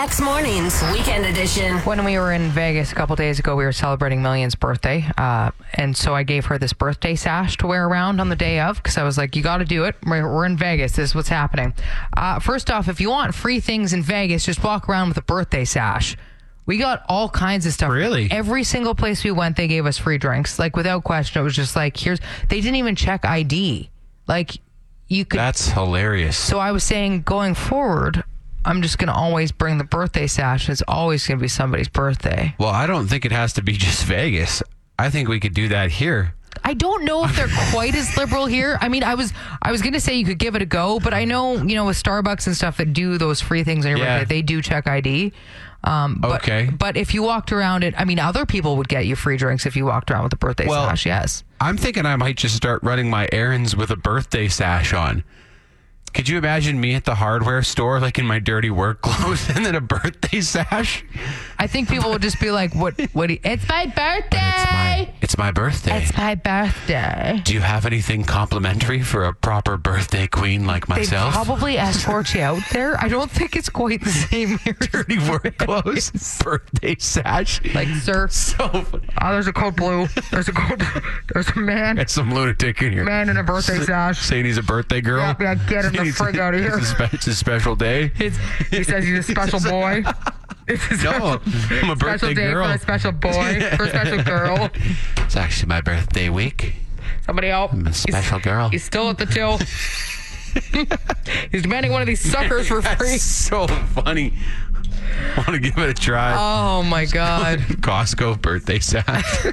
X Mornings, Weekend Edition. When we were in Vegas a couple days ago, we were celebrating Million's birthday. And so I gave her this birthday sash to wear around on the day of because I was like, you got to do it. We're in Vegas. This is what's happening. First off, if you want free things in Vegas, just walk around with a birthday sash. We got all kinds of stuff. Really? Every single place we went, they gave us free drinks. Like, without question, it was just like, they didn't even check ID. Like, you could. That's hilarious. So I was saying, going forward, I'm just going to always bring the birthday sash. It's always going to be somebody's birthday. Well, I don't think it has to be just Vegas. I think we could do that here. I don't know if they're quite as liberal here. I mean, I was going to say you could give it a go, but I know, with Starbucks and stuff that do those free things on your birthday, they do check ID. Okay. But if you walked around it, I mean, other people would get you free drinks if you walked around with a birthday sash, yes. I'm thinking I might just start running my errands with a birthday sash on. Could you imagine me at the hardware store, like in my dirty work clothes, and then a birthday sash? I think people would just be like, it's my birthday. It's my birthday. It's my birthday. Do you have anything complimentary for a proper birthday queen like They myself? probably escort you out there. I don't think it's quite the same here. Dirty work clothes, birthday sash. Like, sir. So funny. Oh, there's a cold blue. There's a man. Got some lunatic in here. Man in a birthday sash. Saying he's a birthday girl. Yeah, get him the frig out of here. It's a special day. He says he's a special boy. No, I'm a birthday special day girl. for a special boy, for a special girl. It's actually my birthday week. Somebody else. I'm a special girl. He's still at the till. He's demanding one of these suckers for free. That's so funny. I want to give it a try. Oh my God. Costco birthday sash.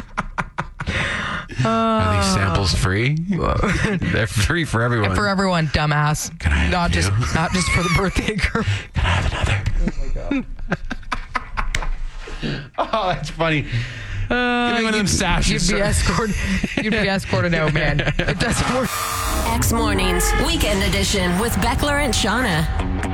Are these samples free? They're free for everyone. And for everyone, dumbass. Can I have not two? not just for the birthday girl. Can I have another? Oh my God. Oh, that's funny. Give me one of them sashes. You'd be escorted out, man. It doesn't work. X Mornings, Weekend Edition with Beckler and Shauna.